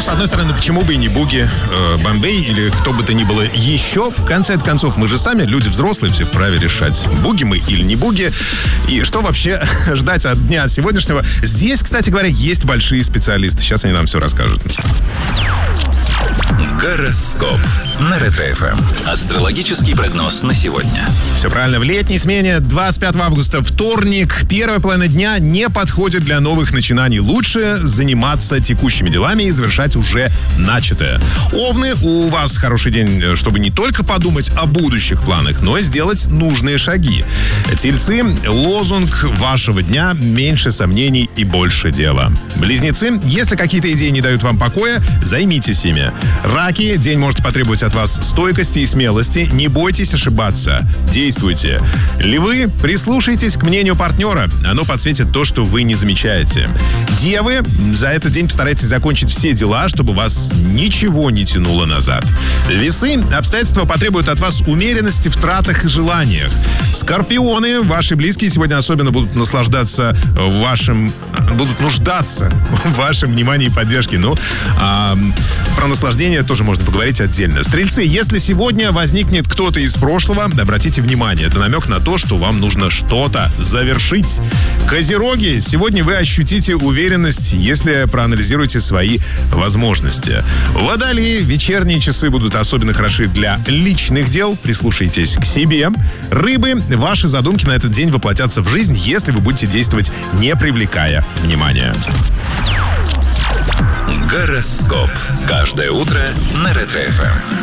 с одной стороны, почему бы и не буги, Бомбей или кто бы то ни было еще. В конце концов, мы же сами, люди взрослые, все вправе решать, буги мы или не буги. И что вообще ждать от дня сегодняшнего. Здесь, кстати говоря, есть большие специалисты. Сейчас они нам все расскажут. Гороскоп на Ретро-ФМ. Астрологический прогноз на сегодня. Все правильно. В летней смене 25 августа, вторник, первая половина дня не подходит для новых начинаний. Лучше заниматься текущими делами и завершать уже начатое. Овны, у вас хороший день, чтобы не только подумать о будущих планах, но и сделать нужные шаги. Тельцы, лозунг вашего дня: меньше сомнений и больше дела. Близнецы, если какие-то идеи не дают вам покоя, займитесь ими. Раки, день может потребовать от вас стойкости и смелости. Не бойтесь ошибаться. Действуйте. Львы, прислушайтесь к мнению партнера. Оно подсветит то, что вы не замечаете. Девы, за этот день постарайтесь закончить все дела, чтобы вас ничего не тянуло назад. Весы, обстоятельства потребуют от вас умеренности в тратах и желаниях. Скорпионы, ваши близкие сегодня особенно будут нуждаться в вашем внимании и поддержке. Про наслаждение тоже можно поговорить отдельно. Стрельцы, если сегодня возникнет кто-то из прошлого, обратите внимание, это намек на то, что вам нужно что-то завершить. Козероги, сегодня вы ощутите уверенность, если проанализируете свои возможности. Водолеи, вечерние часы будут особенно хороши для личных дел, прислушайтесь к себе. Рыбы, ваши задумки на этот день воплотятся в жизнь, если вы будете действовать, не привлекая внимания. Гороскоп. Каждое утро на Ретро-ФМ.